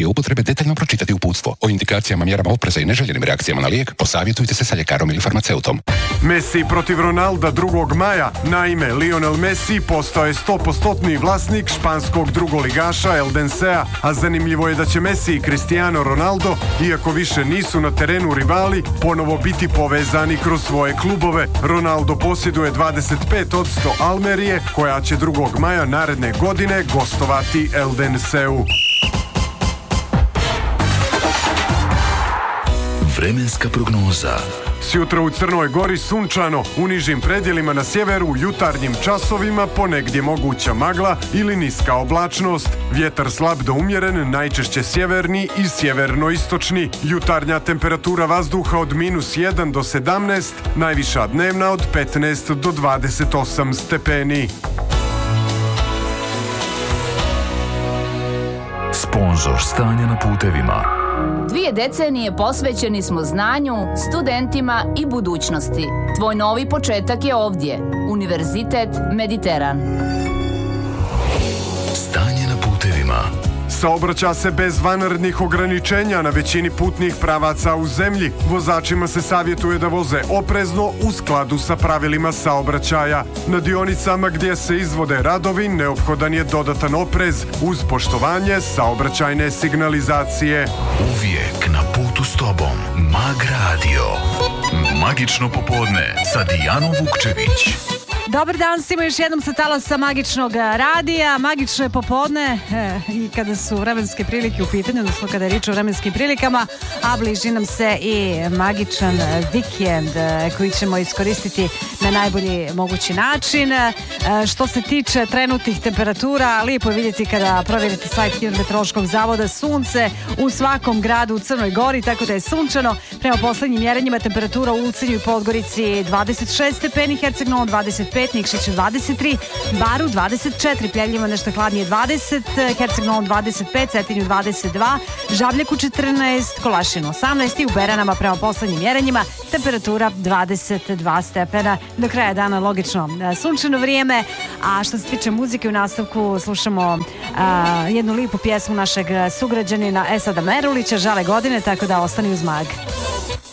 upotrebe detaljno pročitati uputstvo. O indikacijama, mjerama opreza i neželjenim reakcijama na lijek posavjetujte se sa ljekarom ili farmaceutom. Messi protiv Ronalda 2. maja. Naime, Lionel Messi postao je 100% vlasnik španskog drugoligaša Eldensea, a zanimljivo je da će Messi i Cristiano Ronaldo, iako više nisu na terenu rivali, ponovo biti povezani kroz svoje klubove. Ronaldo posjeduje 25% Almerije, koja će 2. maja naredne godine gostovati Eldenseu. Vremenska prognoza. Sjutra u Crnoj Gori sunčano, u nižim predjelima na sjeveru u jutarnjim časovima ponegdje moguća magla ili niska oblačnost. Vjetar slab do umjeren, najčešće sjeverni i sjeverno-istočni. Jutarnja temperatura vazduha od -1 do 17, najviša dnevna od 15 do 28 stepeni. Sponzor stanja na putevima. 2 decenije posvećeni smo znanju, studentima i budućnosti. Tvoj novi početak je ovdje. Univerzitet Mediteran. Stanje na putevima. Saobraća se bez vanrednih ograničenja na većini putnih pravaca u zemlji. Vozačima se savjetuje da voze oprezno u skladu sa pravilima saobraćaja. Na dionicama gdje se izvode radovi neophodan je dodatan oprez uz poštovanje saobraćajne signalizacije. Uvijek na putu s tobom. Mag Radio. Magično popodne sa Dijanom Vukčević. Dobar dan svima, još jednom sa talasa Magičnog radija. Magično je popodne i kada su vremenske prilike u pitanju, odnosno kada je riječ o vremenskim prilikama, a bliži nam se i magičan vikend koji ćemo iskoristiti na najbolji mogući način. Što se tiče trenutnih temperatura, lijepo je vidjeti kada provjerite sajt Hidrometeorološkog zavoda, sunce u svakom gradu u Crnoj Gori, tako da je sunčano. Prema posljednjim mjerenjima temperatura u Ulcinju i Podgorici 26 stepeni, Herceg Novom 25, Nikšiću 23, Baru 24, Pljeljima nešto hladnije 20, Herceg Novom 25, Cetinju 22, Žabljaku 14, Kolašinu 18 i u Beranama prema posljednjim mjerenjima temperatura 22 stepena. Do kraja dana logično sunčano vrijeme, a što se tiče muzike u nastavku slušamo jednu lijepu pjesmu našeg sugrađanina Esada Merulića, Žale godine, tako da ostani uz Mag.